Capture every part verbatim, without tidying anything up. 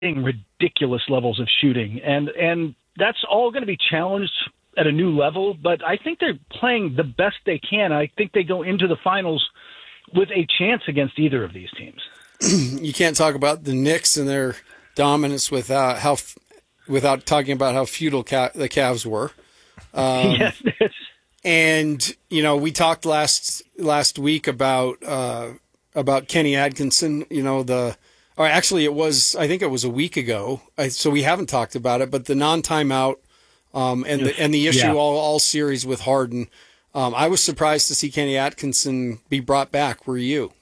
ridiculous levels of shooting, and and that's all going to be challenged at a new level. But I think they're playing the best they can. I think they go into the finals with a chance against either of these teams. You can't talk about the Knicks and their dominance without how without talking about how futile Ca- the Cavs were. Um, yes. And you know, we talked last last week about uh, about Kenny Atkinson. You know, the or actually it was I think it was a week ago. I, so we haven't talked about it, but the non-timeout um, and the and the issue yeah. all all series with Harden. Um, I was surprised to see Kenny Atkinson be brought back. Were you?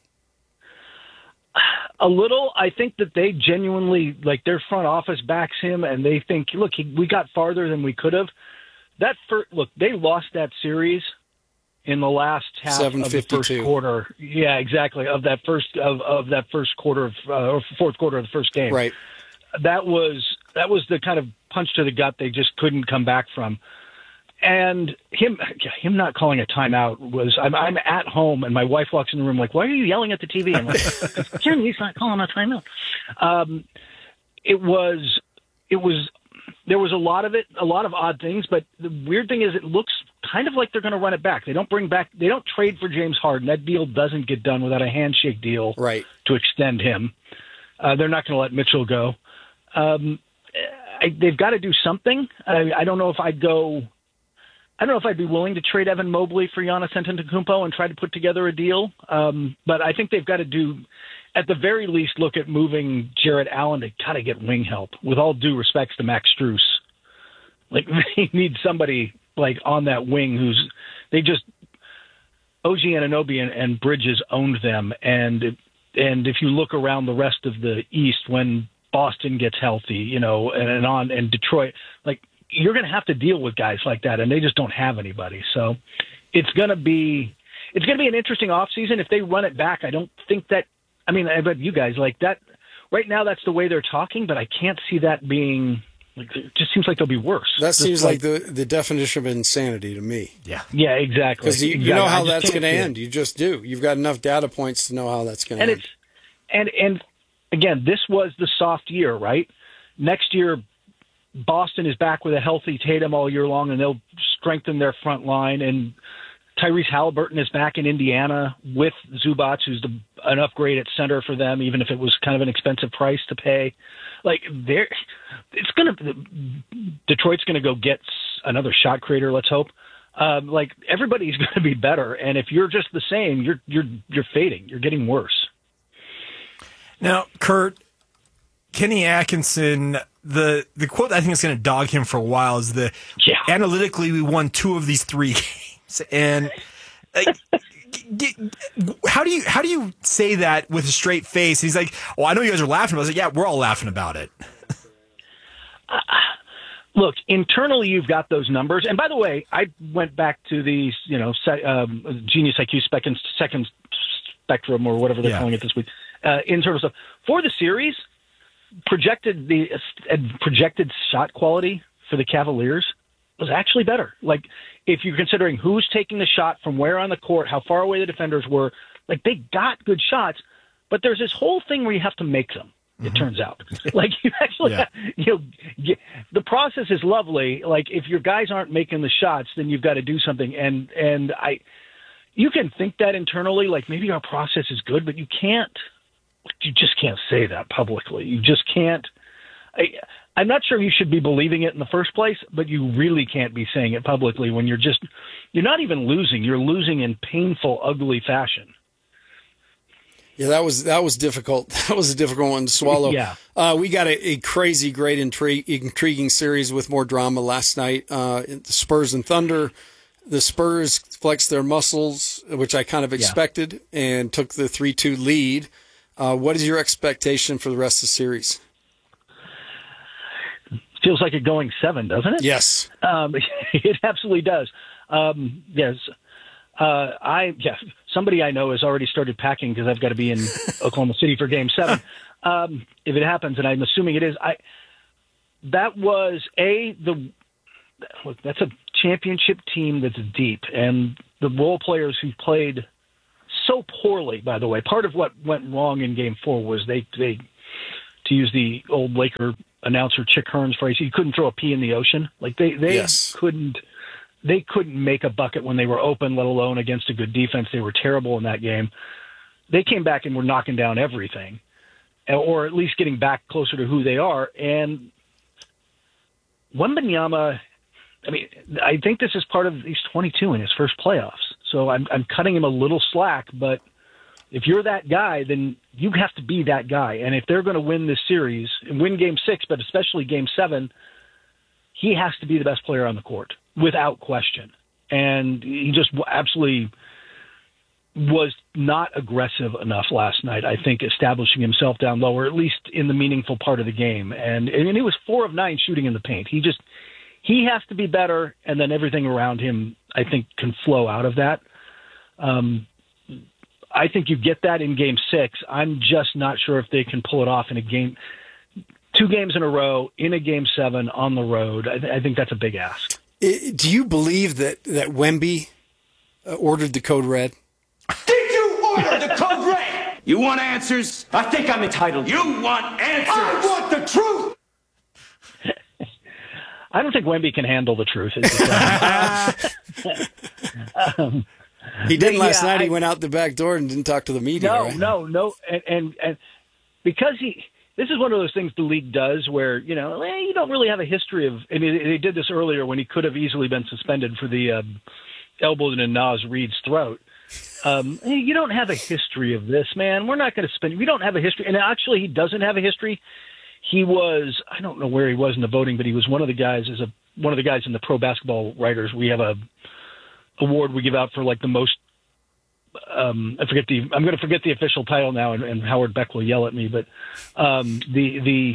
A little. I think that they genuinely, like, their front office backs him, and they think, look, he, we got farther than we could have. That first, look, they lost that series in the last half of the first quarter. Yeah, exactly. Of that first of, of that first quarter of uh, or fourth quarter of the first game. Right. That was that was the kind of punch to the gut they just couldn't come back from. And him him not calling a timeout was I'm I'm at home and my wife walks in the room like, why are you yelling at the T V? I'm like, Jim, he's not calling a timeout. Um, it was it was. There was a lot of it, a lot of odd things, but the weird thing is it looks kind of like they're going to run it back. They don't bring back, they don't trade for James Harden. That deal doesn't get done without a handshake deal right. to extend him. Uh, they're not going to let Mitchell go. Um, I, they've got to do something. I, I don't know if I'd go, I don't know if I'd be willing to trade Evan Mobley for Giannis Antetokounmpo and try to put together a deal. Um, but I think they've got to do, at the very least, look at moving Jarrett Allen to kind of get wing help. With all due respects to Max Strus, like they need somebody like on that wing who's they just O G Anunoby and, and Bridges owned them, and and if you look around the rest of the East, when Boston gets healthy, you know, and, and on and Detroit, like you're going to have to deal with guys like that, and they just don't have anybody. So it's going to be it's going to be an interesting offseason. If they run it back, I don't think that. I mean, I bet you guys like that right now. That's the way they're talking, but I can't see that being like, it just seems like they'll be worse. That just seems like, like the, the definition of insanity to me. Yeah. Yeah, exactly. Because you, you know how that's going to end. It. You just do. You've got enough data points to know how that's going to and end. It's, and, and again, this was the soft year, right? Next year, Boston is back with a healthy Tatum all year long, and they'll strengthen their front line. And Tyrese Halliburton is back in Indiana with Zubac, who's the, an upgrade at center for them, even if it was kind of an expensive price to pay. Like, they're, it's going to – Detroit's going to go get another shot creator, let's hope. Um, like, everybody's going to be better, and if you're just the same, you're you're you're fading. You're getting worse. Now, Kurt, Kenny Atkinson – The the quote I think is going to dog him for a while is the yeah. analytically we won two of these three games, and uh, g- g- how do you how do you say that with a straight face? He's like, "Well, I know you guys are laughing." I was like, "Yeah, we're all laughing about it." Uh, look, internally you've got those numbers, and by the way, I went back to the you know se- um, Genius I Q second second spectrum or whatever they're yeah. calling it this week. Uh, internal stuff for the series. Projected the uh, projected shot quality for the Cavaliers was actually better. Like, if you're considering who's taking the shot from where on the court, how far away the defenders were, like they got good shots, but there's this whole thing where you have to make them. It mm-hmm. turns out, like you actually, yeah. you know, get, the process is lovely. Like if your guys aren't making the shots, then you've got to do something. And and I, you can think that internally, like maybe our process is good, but you can't. You just can't say that publicly. You just can't. I, I'm not sure you should be believing it in the first place, but you really can't be saying it publicly when you're just, you're not even losing. You're losing in painful, ugly fashion. Yeah, that was that was difficult. That was a difficult one to swallow. Yeah. Uh, we got a, a crazy, great, intri- intriguing series with more drama last night. Uh, the Spurs and Thunder. The Spurs flexed their muscles, which I kind of expected, yeah. and took the three two lead. Uh, what is your expectation for the rest of the series? Feels like a going seven, doesn't it? Yes. Um, it absolutely does. Um, yes. Uh, I yeah. Somebody I know has already started packing because I've got to be in Oklahoma City for Game Seven. Um, if it happens, and I'm assuming it is, I that was a the look. That's a championship team that's deep, and the role players who played so poorly, by the way. Part of what went wrong in Game Four was they they to use the old Laker announcer Chick Hearn's phrase, you couldn't throw a pea in the ocean. Like they, they yes. couldn't, they couldn't make a bucket when they were open, let alone against a good defense. They were terrible in that game. They came back and were knocking down everything, or at least getting back closer to who they are. And Wembanyama, I mean, I think this is part of, he's twenty-two in his first playoffs. So I'm, I'm cutting him a little slack, but if you're that guy, then you have to be that guy. And if they're going to win this series and win game six, but especially game seven, he has to be the best player on the court without question. And he just absolutely was not aggressive enough last night, I think, establishing himself down low, or at least in the meaningful part of the game. And, and he was four of nine shooting in the paint. He just, he has to be better. And then everything around him, I think, can flow out of that. Um, I think you get that in game six. I'm just not sure if they can pull it off in a game, two games in a row, in a game seven on the road. I, th- I think that's a big ask. Do you believe that, that Wemby uh, ordered the code red? Did you order the code red? You want answers? I think I'm entitled. You want answers? I want the truth. I don't think Wemby can handle the truth. um, He didn't last yeah, night. I, he went out the back door and didn't talk to the media. No, right? no, no. And, and and because he, this is one of those things the league does where, you know, eh, you don't really have a history of, and they did this earlier when he could have easily been suspended for the um, elbow in Naz Reid's throat. Um, hey, you don't have a history of this, man. We're not going to spend, we don't have a history. And actually, he doesn't have a history. He was, I don't know where he was in the voting, but he was one of the guys, as a one of the guys in the Pro Basketball Writers. We have a award we give out for like the most, um, I forget the, I'm going to forget the official title now, and, and Howard Beck will yell at me, but um, the, the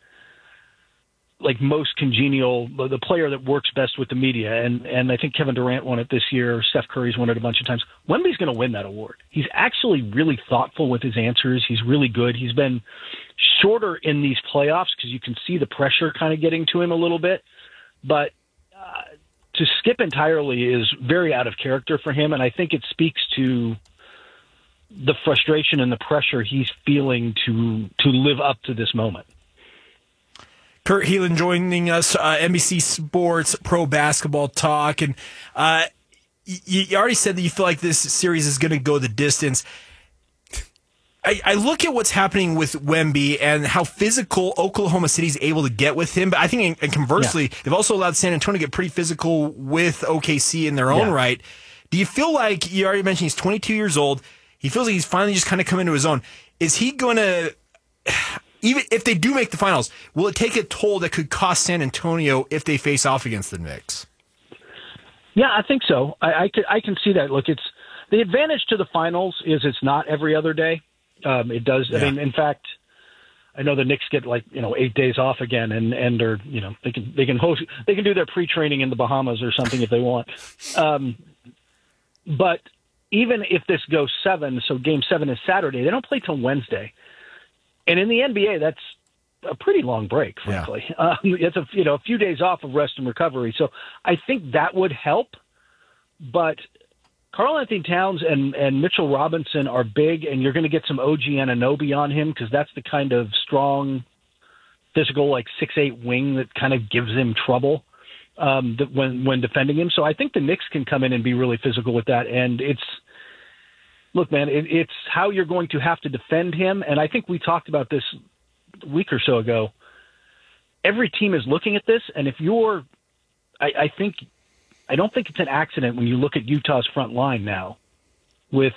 like most congenial, the player that works best with the media. And, and I think Kevin Durant won it this year. Steph Curry's won it a bunch of times. Wemby's going to win that award. He's actually really thoughtful with his answers. He's really good. He's been shorter in these playoffs because you can see the pressure kind of getting to him a little bit, but uh, to skip entirely is very out of character for him. And I think it speaks to the frustration and the pressure he's feeling to, to live up to this moment. Kurt Helin joining us, uh, N B C Sports Pro Basketball Talk. And uh, you, you already said that you feel like this series is going to go the distance. I, I look at what's happening with Wemby and how physical Oklahoma City is able to get with him. But I think, and conversely, yeah. they've also allowed San Antonio to get pretty physical with O K C in their own yeah. right. Do you feel like, you already mentioned he's twenty-two years old, he feels like he's finally just kind of come into his own. Is he going to, even if they do make the finals, will it take a toll that could cost San Antonio if they face off against the Knicks? Yeah, I think so. I, I, can, I can see that. Look, it's the advantage to the finals is it's not every other day. Um, it does. Yeah. I mean, in fact, I know the Knicks get like, you know, eight days off again, and, and are, you know, they can, they can host, they can do their pre-training in the Bahamas or something if they want. Um, but even if this goes seven, so game seven is Saturday, they don't play till Wednesday. And in the N B A, that's a pretty long break, frankly. Yeah. Um, it's a, you know, a few days off of rest and recovery. So I think that would help, but Karl-Anthony Towns and, and Mitchell Robinson are big, and you're going to get some O G Anunoby on him because that's the kind of strong, physical, like six eight wing that kind of gives him trouble um, that when when defending him. So I think the Knicks can come in and be really physical with that. And it's, look, man, it, it's how you're going to have to defend him. And I think we talked about this a week or so ago. Every team is looking at this, and if you're, I, I think – I don't think it's an accident when you look at Utah's front line now with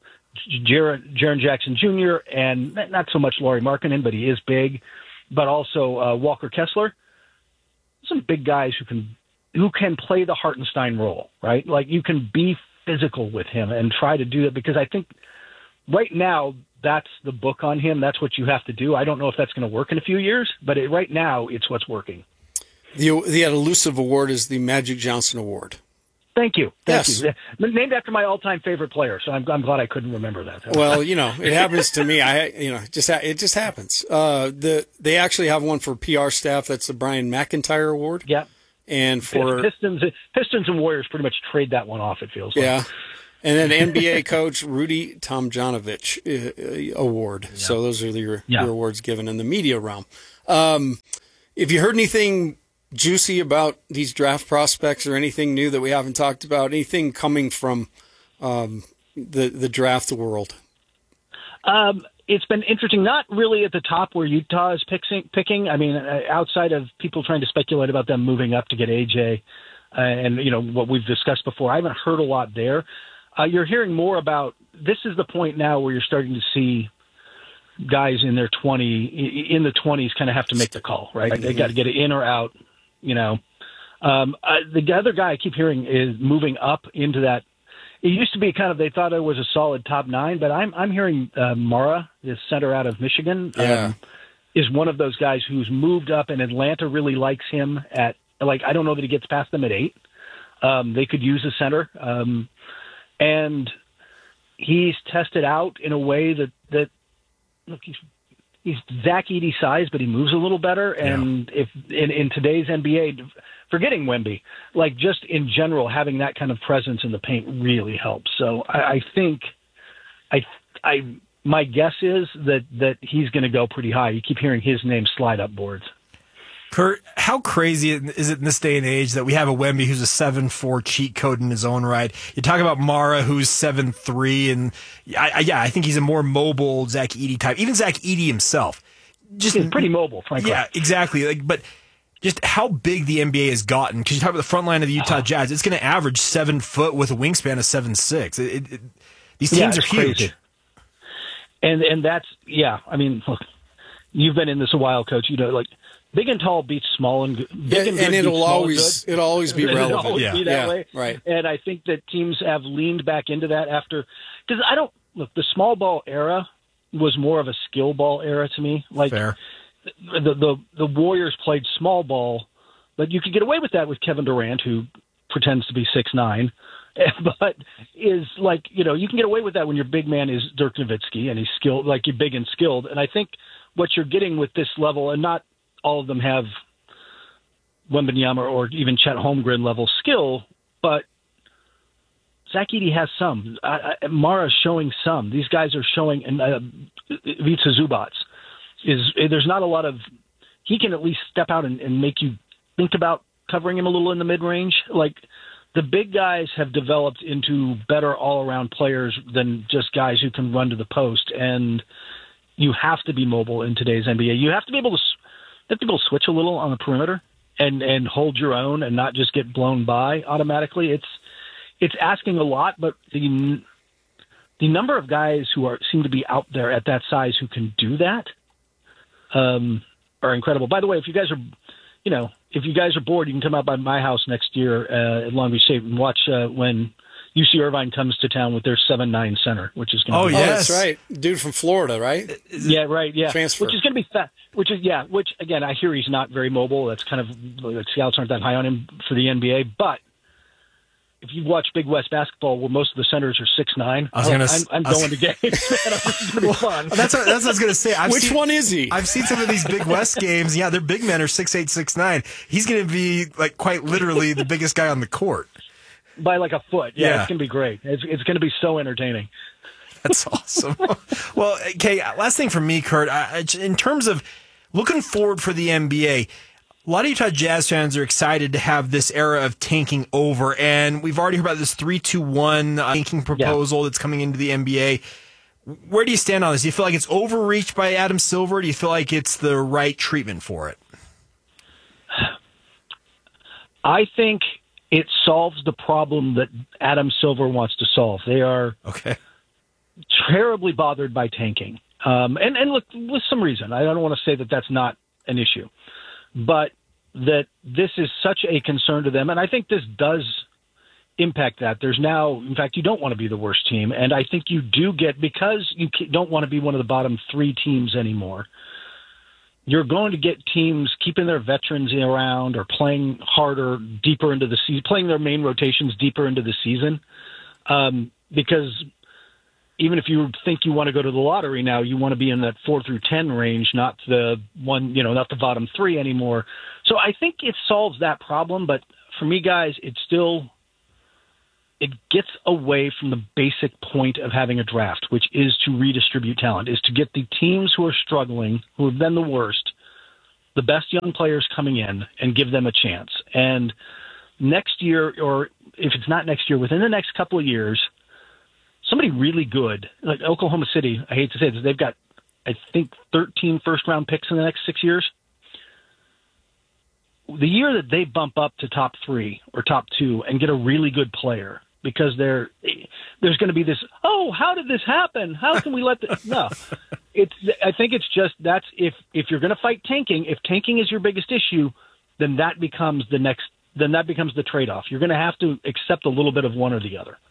Jaren, Jaren Jackson Junior and not so much Lauri Markkanen, but he is big, but also uh, Walker Kessler. Some big guys who can who can play the Hartenstein role, right? Like you can be physical with him and try to do that because I think right now that's the book on him. That's what you have to do. I don't know if that's going to work in a few years, but it, right now it's what's working. The the elusive award is the Magic Johnson Award. Thank you. Thank yes. you. Named after my all-time favorite player, so I'm, I'm glad I couldn't remember that. Well, you know, it happens to me. I, you know, just it just happens. Uh, the they actually have one for P R staff. That's the Brian McIntyre Award. Yeah. And for Pistons, Pistons and Warriors pretty much trade that one off. It feels like. Yeah. And then N B A coach Rudy Tomjanovich uh, award. Yeah. So those are your, yeah. your awards given in the media realm. Um, if you heard anything juicy about these draft prospects or anything new that we haven't talked about, anything coming from um, the the draft world? Um, it's been interesting. Not really at the top where Utah is picking. picking. I mean, outside of people trying to speculate about them moving up to get A J, uh, and you know what we've discussed before. I haven't heard a lot there. Uh, you're hearing more about. This is the point now where you're starting to see guys in their twenty in the twenties kind of have to make the call, right? Mm-hmm. They got to get it in or out. You know, um, uh, the other guy I keep hearing is moving up into that. It used to be kind of they thought it was a solid top nine, but I'm I'm hearing uh, Mara, the center out of Michigan, yeah. um, is one of those guys who's moved up, and Atlanta really likes him at like I don't know that he gets past them at eight. Um, they could use a center, um, and he's tested out in a way that that look he's. He's Zach Edey size, but he moves a little better. And yeah. if in, in today's N B A, forgetting Wemby, like just in general, having that kind of presence in the paint really helps. So I, I think, I, I, my guess is that that he's going to go pretty high. You keep hearing his name slide up boards. Kurt, how crazy is it in this day and age that we have a Wemby who's a seven four cheat code in his own right? You talk about Mara, who's seven three, and I, I, yeah, I think he's a more mobile Zach Edey type. Even Zach Edey himself, just he's pretty mobile, frankly. Yeah, exactly. Like, but just how big the N B A has gotten. Because you talk about the front line of the Utah Jazz, it's going to average seven foot with a wingspan of seven six. It, it, it, these teams yeah, are huge, crazy. and and that's yeah. I mean, look, you've been in this a while, Coach. You know, like. Big and tall beats small and good. Big and, and it'll always and it'll always be relevant. It'll always yeah, be that yeah, way. Right. And I think that teams have leaned back into that after because I don't look the small ball era was more of a skill ball era to me. Like Fair. the the the Warriors played small ball, but you could get away with that with Kevin Durant, who pretends to be six nine, but is like you know you can get away with that when your big man is Dirk Nowitzki and he's skilled, like you're big and skilled. And I think what you're getting with this level, and not all of them have Wembanyama or even Chet Holmgren level skill, but Zach Edey has some. Uh, Mara's showing some. These guys are showing, and uh, Ivica Zubac is. There's not a lot of. He can at least step out and, and make you think about covering him a little in the mid range. Like the big guys have developed into better all around players than just guys who can run to the post. And you have to be mobile in today's N B A. You have to be able to. You have to be able to switch a little on the perimeter and, and hold your own and not just get blown by automatically. It's it's asking a lot, but the the number of guys who are seem to be out there at that size who can do that um, are incredible. By the way, if you guys are, you know, if you guys are bored, you can come out by my house next year uh, at Long Beach State and watch uh, when U C Irvine comes to town with their seven nine center, which is going to oh, be yes. Oh, that's right. Dude from Florida, right? Yeah, right, yeah. Transfer. Which is going to be fast. Which is, yeah, which, again, I hear he's not very mobile. That's kind of, the scouts aren't that high on him for the N B A. But if you watch Big West basketball where most of the centers are six nine, I was gonna, I'm, I'm going to games, man. This is going to be fun. That's what, that's what I was going to say. I've Which seen, one is he? I've seen some of these Big West games. Yeah, their big men are six eight, six nine. He's going to be, like, quite literally the biggest guy on the court. By like a foot. Yeah, yeah. It's going to be great. It's, it's going to be so entertaining. That's awesome. Well, okay, last thing from me, Kurt. I, in terms of looking forward for the N B A, a lot of Utah Jazz fans are excited to have this era of tanking over, and we've already heard about this three two one uh, tanking proposal yeah. that's coming into the N B A. Where do you stand on this? Do you feel like it's overreached by Adam Silver? Or do you feel like it's the right treatment for it? I think it solves the problem that Adam Silver wants to solve. They are okay. terribly bothered by tanking. Um, and, and look, with some reason. I don't want to say that that's not an issue. But that this is such a concern to them. And I think this does impact that. There's now, in fact, you don't want to be the worst team. And I think you do get, because you don't want to be one of the bottom three teams anymore, you're going to get teams keeping their veterans around or playing harder, deeper into the season, playing their main rotations deeper into the season. Um, because even if you think you want to go to the lottery now, you want to be in that four through ten range, not the one, you know, not the bottom three anymore. So I think it solves that problem. But for me, guys, it's still, it gets away from the basic point of having a draft, which is to redistribute talent, is to get the teams who are struggling, who have been the worst, the best young players coming in and give them a chance. And next year, or if it's not next year, within the next couple of years, somebody really good, like Oklahoma City, I hate to say this, they've got, I think, thirteen first-round picks in the next six years. The year that they bump up to top three or top two and get a really good player, because they're, there's going to be this, oh, how did this happen? How can we let this? No. It's, I think it's just that's if, if you're going to fight tanking, if tanking is your biggest issue, then that becomes the next, then that becomes the trade-off. You're going to have to accept a little bit of one or the other.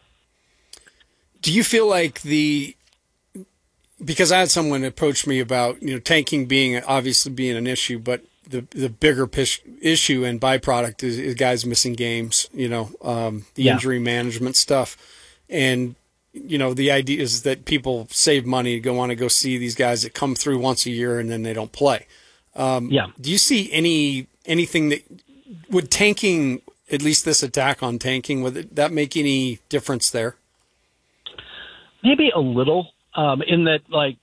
Do you feel like the, because I had someone approach me about, you know, tanking being obviously being an issue, but the the bigger pish, issue and byproduct is, is guys missing games, you know, um, the yeah. injury management stuff. And, you know, the idea is that people save money to go want to go see these guys that come through once a year and then they don't play. Um, yeah. Do you see any anything that would tanking, at least this attack on tanking, would it, that make any difference there? Maybe a little, um, in that, like,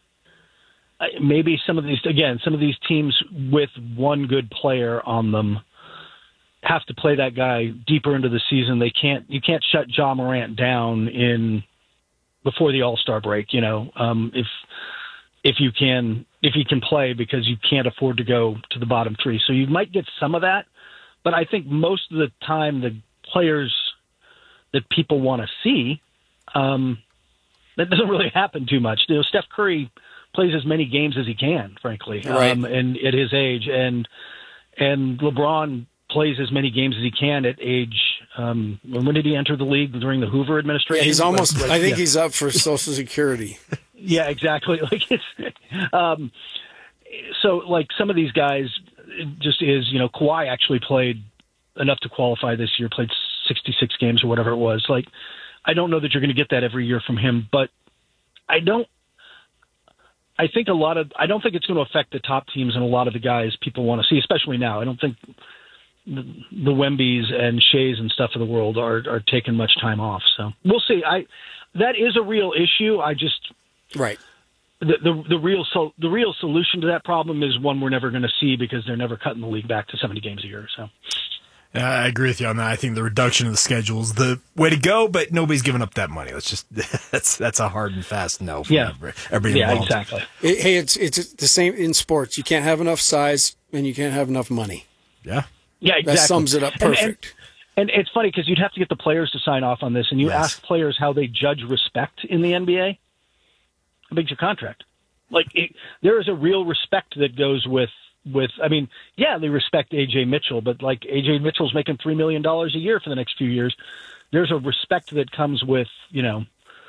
maybe some of these, again, some of these teams with one good player on them have to play that guy deeper into the season. They can't, you can't shut Ja Morant down in before the All-Star break, you know, um, if, if you can, if he can play, because you can't afford to go to the bottom three. So you might get some of that, but I think most of the time the players that people want to see, um, that doesn't really happen too much. You know, Steph Curry plays as many games as he can, frankly, right. um, and at his age, and and LeBron plays as many games as he can at age. Um, when did he enter the league? During the Hoover administration? Yeah, he's almost. Like, I think yeah. he's up for Social Security. Yeah, exactly. Like it's. Um, so, like some of these guys, it just is, you know, Kawhi actually played enough to qualify this year. Played sixty-six games or whatever it was. Like, I don't know that you're going to get that every year from him, but I don't. I think a lot of. I don't think it's going to affect the top teams and a lot of the guys people want to see, especially now. I don't think the, the Wembys and Sheas and stuff of the world are are taking much time off. So we'll see. I that is a real issue. I just right. The the, the real so the real solution to that problem is one we're never going to see, because they're never cutting the league back to seventy games a year. So. Uh, I agree with you on that. I think the reduction of the schedule is the way to go, but nobody's giving up that money. That's just that's that's a hard and fast no. For yeah, everybody yeah, involved. exactly. It, hey, it's it's the same in sports. You can't have enough size, and you can't have enough money. Yeah, yeah, exactly. That sums it up perfect. And, and, and it's funny because you'd have to get the players to sign off on this, and you yes. ask players how they judge respect in the N B A. How big's your contract? Like it, there is a real respect that goes with. With, I mean, yeah, they respect A J Mitchell, but like A J Mitchell's making three million dollars a year for the next few years. There's a respect that comes with, you know,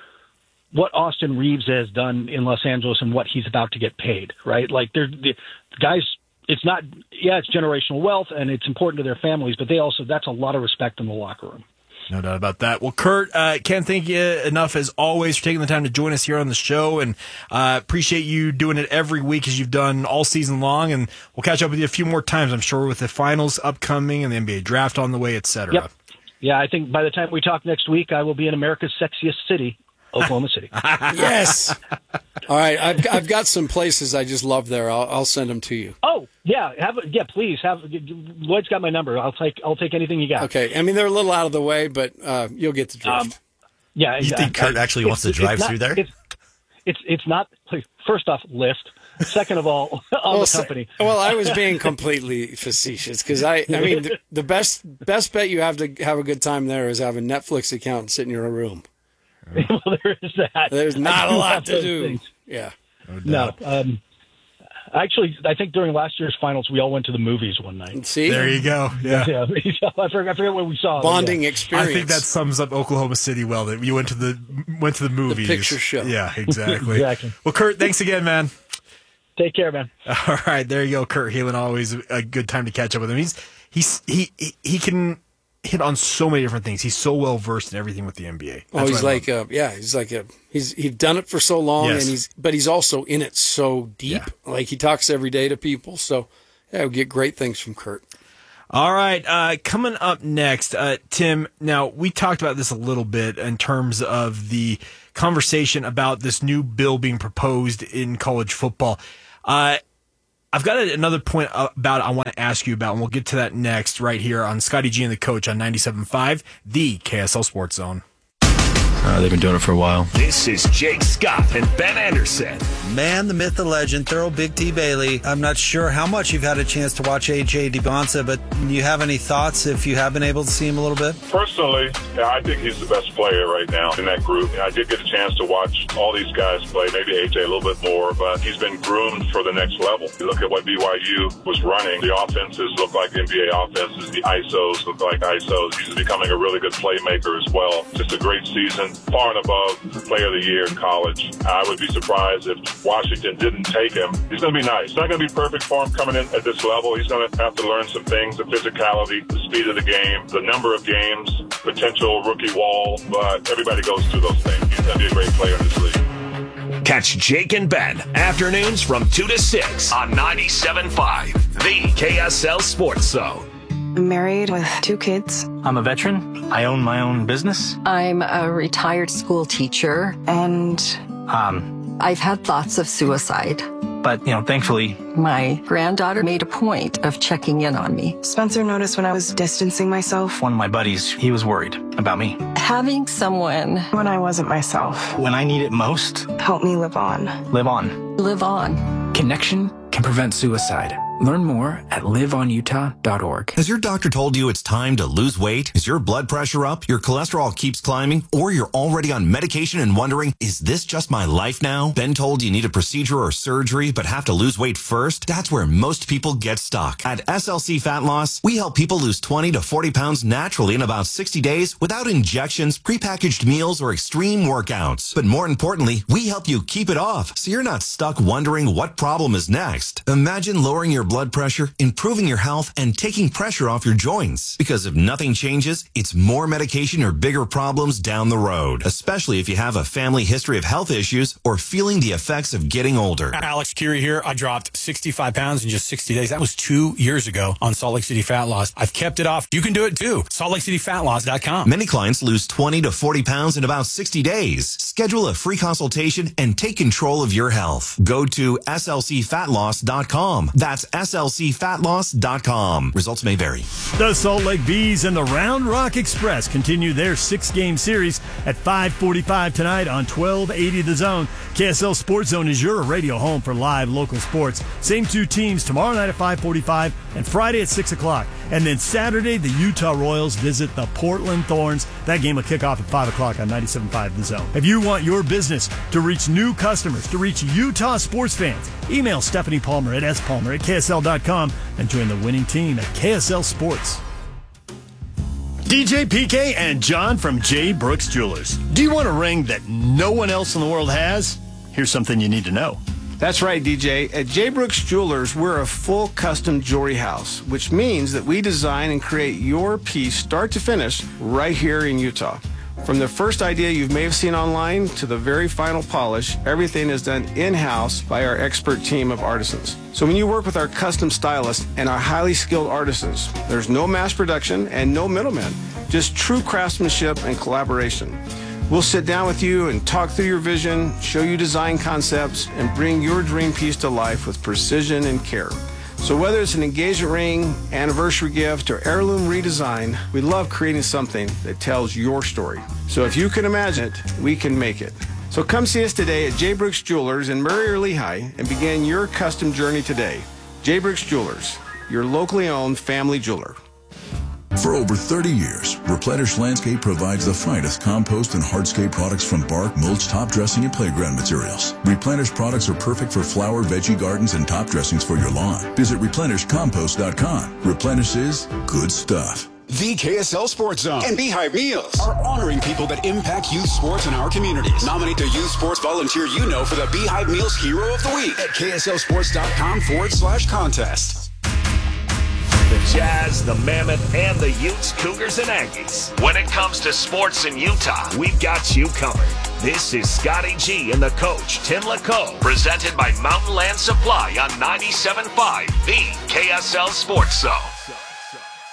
what Austin Reeves has done in Los Angeles and what he's about to get paid, right? Like they're the guys, it's not, yeah, it's generational wealth and it's important to their families, but they also, that's a lot of respect in the locker room. No doubt about that. Well, Kurt, uh, can't thank you enough as always for taking the time to join us here on the show, and uh, appreciate you doing it every week as you've done all season long. And we'll catch up with you a few more times, I'm sure, with the finals upcoming and the N B A draft on the way, et cetera. Yep. Yeah, I think by the time we talk next week, I will be in America's sexiest city, Oklahoma City. Yes. All right, I've I've got some places I just love there. I'll I'll send them to you. Oh yeah, have yeah, please have. Lloyd's got my number. I'll take I'll take anything you got. Okay, I mean they're a little out of the way, but uh, you'll get the drift. Um, yeah, you think Kurt actually wants to drive not, through there? It's it's, it's not. First off, Lyft. Second of all, on well, the company. Well, I was being completely facetious because I I mean the, the best best bet you have to have a good time there is have a Netflix account and sit in your room. Well, there is that. There's not a lot to do. Things. Yeah. No. Um, actually, I think during last year's finals, we all went to the movies one night. See? There you go. Yeah. yeah. I forget, I forget what we saw. Bonding yeah. experience. I think that sums up Oklahoma City well. That you went to the went to the movies. The picture show. Yeah, exactly. Exactly. Well, Kurt, thanks again, man. Take care, man. All right, there you go, Kurt Helin. Always a good time to catch up with him. He's he's he he, he can hit on so many different things. He's so well versed in everything with the N B A. That's oh, he's like a, yeah, he's like a he's he's done it for so long, yes. and he's but he's also in it so deep. Yeah. Like he talks every day to people. So yeah, we get great things from Kurt. All right, uh, coming up next, uh, Tim, now we talked about this a little bit in terms of the conversation about this new bill being proposed in college football. Uh, I've got another point about it I want to ask you about, and we'll get to that next right here on Scotty G and the Coach on ninety-seven point five, the K S L Sports Zone. Uh, they've been doing it for a while. This is Jake Scott and Ben Anderson. Man, the myth, the legend, thorough Big T Bailey. I'm not sure how much you've had a chance to watch A J DeBonsa, but do you have any thoughts if you have been able to see him a little bit? Personally, I think he's the best player right now in that group. I did get a chance to watch all these guys play, maybe A J a little bit more, but he's been groomed for the next level. You look at what B Y U was running. The offenses look like N B A offenses. The I S Os look like I S Os. He's becoming a really good playmaker as well. Just a great season, far and above player of the year in college. I would be surprised if Washington didn't take him. He's going to be nice. It's not going to be perfect for him coming in at this level. He's going to have to learn some things, the physicality, the speed of the game, the number of games, potential rookie wall, but everybody goes through those things. He's going to be a great player in this league. Catch Jake and Ben afternoons from two to six on ninety-seven point five, the K S L Sports Zone. I'm married with two kids. I'm a veteran. I own my own business. I'm a retired school teacher. And Um, I've had thoughts of suicide. but, you know, thankfully, My granddaughter made a point of checking in on me. Spencer noticed when I was distancing myself. one of my buddies, he was worried about me. Having someone When I wasn't myself. When I need it most, Help me live on. live on. live on. Connection can prevent suicide. Learn more at live on utah dot org. Has your doctor told you it's time to lose weight? Is your blood pressure up? Your cholesterol keeps climbing? Or you're already on medication and wondering, is this just my life now? Been told you need a procedure or surgery but have to lose weight first? That's where most people get stuck. At S L C Fat Loss, we help people lose twenty to forty pounds naturally in about sixty days without injections, prepackaged meals, or extreme workouts. But more importantly, we help you keep it off so you're not stuck wondering what problem is next. Imagine lowering your blood pressure, improving your health, and taking pressure off your joints. Because if nothing changes, it's more medication or bigger problems down the road, especially if you have a family history of health issues or feeling the effects of getting older. Alex Curie here. I dropped sixty-five pounds in just sixty days. That was two years ago on Salt Lake City Fat Loss. I've kept it off. You can do it too. salt lake city fat loss dot com. Many clients lose twenty to forty pounds in about sixty days. Schedule a free consultation and take control of your health. Go to S L C fat loss dot com. That's S L C fat loss dot com. Results may vary. The Salt Lake Bees and the Round Rock Express continue their six-game series at five forty-five tonight on twelve eighty The Zone. K S L Sports Zone is your radio home for live local sports. Same two teams tomorrow night at five forty-five and Friday at six o'clock. And then Saturday, the Utah Royals visit the Portland Thorns. That game will kick off at five o'clock on ninety-seven point five The Zone. If you want your business to reach new customers, to reach Utah sports fans, email Stephanie Palmer at s palmer at k s l dot com and join the winning team at K S L Sports. D J P K and John from J. Brooks Jewelers. Do you want a ring that no one else in the world has? Here's something you need to know. That's right, D J. At J. Brooks Jewelers, we're a full custom jewelry house, which means that we design and create your piece start to finish right here in Utah. From the first idea you may have seen online to the very final polish, everything is done in-house by our expert team of artisans. So when you work with our custom stylists and our highly skilled artisans, there's no mass production and no middlemen, just true craftsmanship and collaboration. We'll sit down with you and talk through your vision, show you design concepts, and bring your dream piece to life with precision and care. So whether it's an engagement ring, anniversary gift, or heirloom redesign, we love creating something that tells your story. So if you can imagine it, we can make it. So come see us today at J. Brooks Jewelers in Murray or Lehigh and begin your custom journey today. J. Brooks Jewelers, your locally owned family jeweler. For over thirty years, Replenish Landscape provides the finest compost and hardscape products from bark, mulch, top dressing, and playground materials. Replenish products are perfect for flower, veggie gardens, and top dressings for your lawn. Visit replenish compost dot com. Replenish is good stuff. The K S L Sports Zone and Beehive Meals are honoring people that impact youth sports in our communities. Nominate the youth sports volunteer you know for the Beehive Meals Hero of the Week at K S L sports dot com forward slash contest. The Jazz, the Mammoth, and the Utes, Cougars, and Aggies. When it comes to sports in Utah, we've got you covered. This is Scotty G and the coach, Tim LaCoe, presented by Mountain Land Supply on ninety-seven point five, the K S L Sports Zone.